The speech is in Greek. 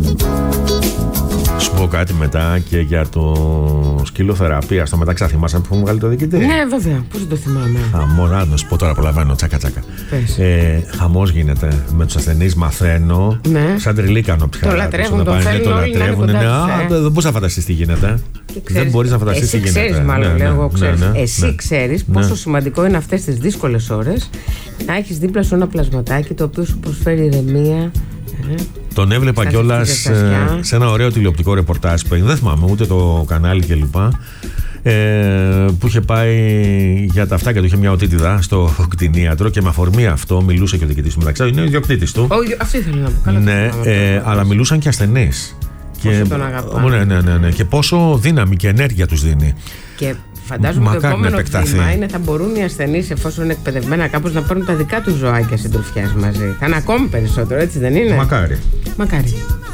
Σου πω κάτι μετά και για το σκυλοθεραπεία. Στο μεταξύ, θυμάσαι που έχουμε βγάλει το διοικητή. Ναι, βέβαια. Πώς δεν το θυμάμαι. Χαμός, να σου πω τώρα, προλαβαίνω. Τσάκα. Χαμός γίνεται με τους ασθενείς. Μαθαίνω. Ναι. Σαν τρελή κάνω ψυχα. Το λατρεύουν, το θέλουν. Το λατρεύουν. Δεν μπορείς να φανταστείς τι γίνεται. Δεν μπορείς να φανταστείς τι γίνεται. Εσύ ξέρεις, μάλλον λέω εγώ. Εσύ ξέρεις πόσο σημαντικό είναι αυτές τις δύσκολες ώρες να έχεις δίπλα σου ένα πλασματάκι το οποίο σου προσφέρει ηρεμία. Τον έβλεπα κιόλας σε ένα ωραίο τηλεοπτικό ρεπορτάζ που δεν θυμάμαι ούτε το κανάλι κλπ. Που είχε πάει για τα αυτάκια του, είχε μια οτίτιδα στο κτηνίατρο και με αφορμή αυτό μιλούσε και ο διοικητής του μεταξύ. Είναι ο ιδιοκτήτης του. Αυτή ήθελα να πω. Καλά, ναι, αλλά μιλούσαν και ασθενείς. Πόσο τον αγαπάνε. Ναι. Και πόσο δύναμη και ενέργεια τους δίνει. Και φαντάζομαι το επόμενο βήμα είναι θα μπορούν οι ασθενείς, εφόσον είναι εκπαιδευμένα κάπως, να πάρουν τα δικά τους ζωάκια συντροφιάς μαζί. Θα είναι ακόμη περισσότερο, έτσι δεν είναι? Μακάρι.